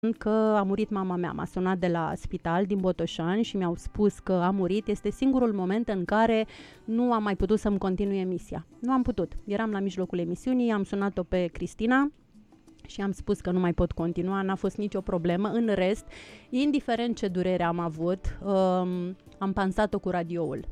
că a murit mama mea. M-a sunat de la spital din Botoșani și mi-au spus că a murit. Este singurul moment în care nu am mai putut să-mi continui emisia. Nu am putut. Eram la mijlocul emisiunii, am sunat-o pe Cristina și am spus că nu mai pot continua, n-a fost nicio problemă. În rest, indiferent ce durere am avut, am pansat-o cu radioul.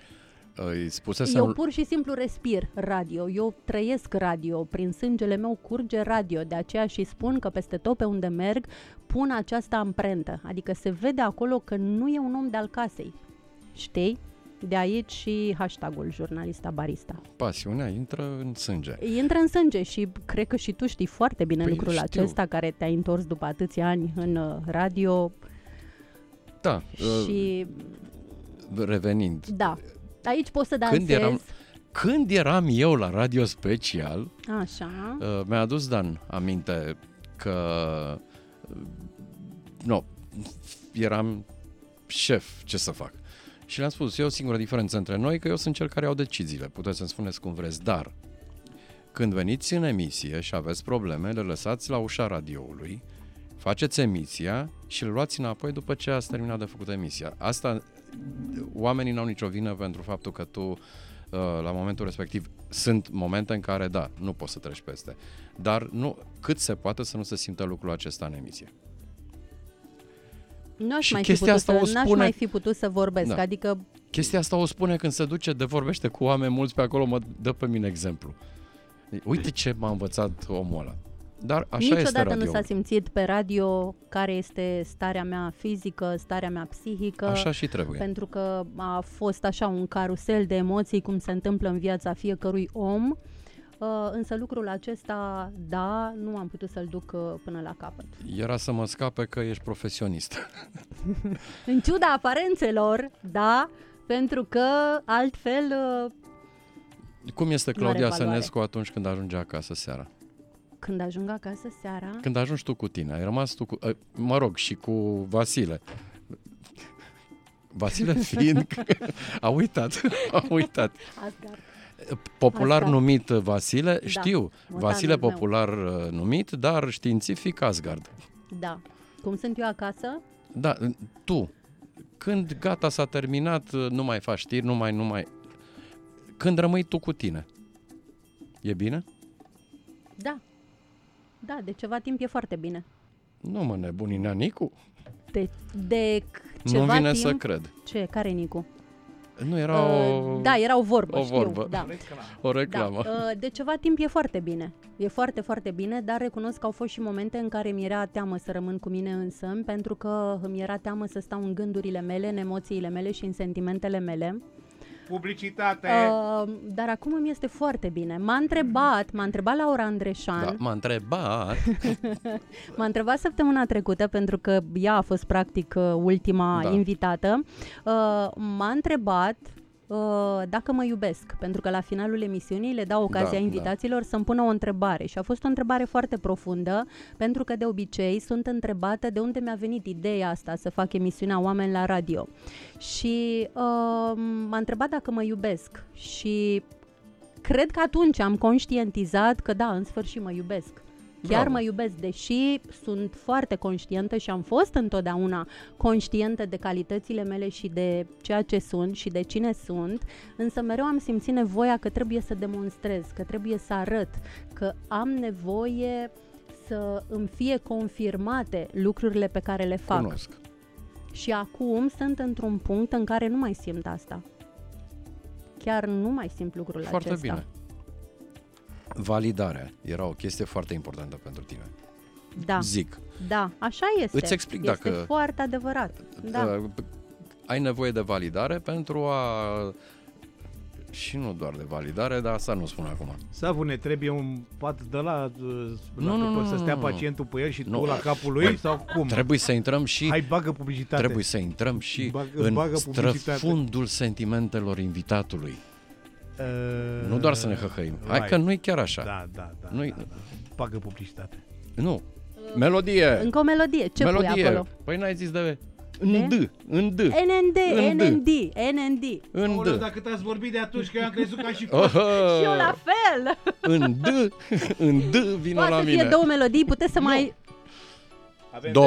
Eu pur și simplu respir radio, eu trăiesc radio, prin sângele meu curge radio, de aceea și spun că peste tot pe unde merg pun această amprentă, adică se vede acolo că nu e un om de-al casei, știi? De aici și hashtagul jurnalista barista. Pasiunea intră în sânge. Intră în sânge și cred că și tu știi foarte bine lucrul acesta, care te-ai întors după atâția ani în radio. Da. Și revenind. Da. Aici poți să dansezi. Când eram eu la Radio Special, așa, mi-a adus Dan aminte că eram șef, ce să fac. Și le-am spus, e o singură diferență între noi, că eu sunt cel care iau deciziile, puteți să-mi spuneți cum vreți, dar când veniți în emisie și aveți probleme, le lăsați la ușa radioului, faceți emisia și le luați înapoi după ce ați terminat de făcut emisia. Asta, oamenii n-au nicio vină pentru faptul că tu, la momentul respectiv, sunt momente în care, da, nu poți să treci peste, dar nu, cât se poate să nu se simtă lucrul acesta în emisie. N-aș mai fi putut să vorbesc, da. Adică... Chestia asta o spune când se duce de vorbește cu oameni mulți pe acolo, mă dă pe mine exemplu. Uite ce m-a învățat omul ăla. Dar așa niciodată este nu s-a simțit pe radio care este starea mea fizică, starea mea psihică. Așa și trebuie. Pentru că a fost așa un carusel de emoții, cum se întâmplă în viața fiecărui om. Însă lucrul acesta, da, nu am putut să-l duc până la capăt. Era să mă scape că ești profesionist. În ciuda aparențelor, da, pentru că altfel... Cum este Claudia Sănescu atunci când ajunge acasă seara? Când ajung acasă seara? Când ajungi tu cu tine, ai rămas tu cu... și cu Vasile. Vasile fiind... A uitat. Asgard. Popular numit Vasile, da, știu, Vasile popular numit, dar științific Asgard. Da. Cum sunt eu acasă? Da, tu, când gata s-a terminat, nu mai faci știri, nu mai... Când rămâi tu cu tine, e bine? Da. Da, de ceva timp e foarte bine. Nu mă nebuni, Nicu? De ceva nu vine timp... să cred. Ce? Care Nicu? Nu, era o... Da, era o vorbă, știu. Da. O reclamă. Da. De ceva timp e foarte bine. E foarte, foarte bine, dar recunosc că au fost și momente în care mi era teamă să rămân cu mine însămi, pentru că mi era teamă să stau în gândurile mele, în emoțiile mele și în sentimentele mele. Publicitate! Dar acum îmi este foarte bine. M-a întrebat Laura Andreșan. Da, m-a întrebat săptămâna trecută, pentru că ea a fost practic ultima invitată. M-a întrebat dacă mă iubesc, pentru că la finalul emisiunii le dau ocazia invitaților să-mi pună o întrebare și a fost o întrebare foarte profundă, pentru că de obicei sunt întrebată de unde mi-a venit ideea asta să fac emisiunea Oameni la Radio și m-a întrebat dacă mă iubesc și cred că atunci am conștientizat că da, în sfârșit mă iubesc. Chiar mă iubesc, deși sunt foarte conștientă și am fost întotdeauna conștientă de calitățile mele și de ceea ce sunt și de cine sunt, însă mereu am simțit nevoia că trebuie să demonstrez, că trebuie să arăt, că am nevoie să îmi fie confirmate lucrurile pe care le fac. Cunosc. Și acum sunt într-un punct în care nu mai simt asta. Chiar nu mai simt lucrul acesta. Foarte bine. Validarea era o chestie foarte importantă pentru tine. Da. Zic. Da, așa este. Îți explic este dacă... foarte adevărat. Da. Ai nevoie de validare pentru a... Și nu doar de validare, dar asta nu spun acum. Savu, ne trebuie un pat de la... Nu, să stea pacientul pe el și tu la capul lui? Sau cum? Trebuie să intrăm și... Hai, bagă publicitate. Trebuie să intrăm și în străfundul sentimentelor invitatului. Nu doar să ne hăhăim. Hai că nu-i chiar așa. Da. Bagă publicitate. Nu. Melodie. Încă o melodie. Ce pui acolo? Păi n-ai zis de... În D. NND. Dacă te-ați vorbit de atunci, că eu am crezut ca și și eu la fel. În D vină la mine. Poate să fie două melodii, puteți să mai... Avem